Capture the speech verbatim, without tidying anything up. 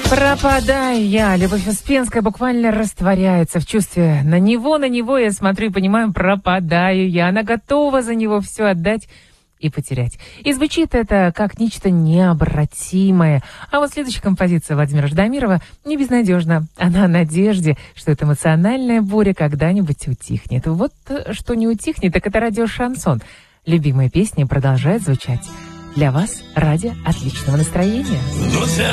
Пропадаю я. Любовь Успенская буквально растворяется в чувстве. На него, на него я смотрю и понимаю, пропадаю я. Она готова за него все отдать и потерять. И звучит это как нечто необратимое. А вот следующая композиция Владимира Ждамирова не безнадежна. Она о надежде, что эта эмоциональная буря когда-нибудь утихнет. Вот что не утихнет, так это радио «Шансон». Любимая песня продолжает звучать. Для вас ради отличного настроения.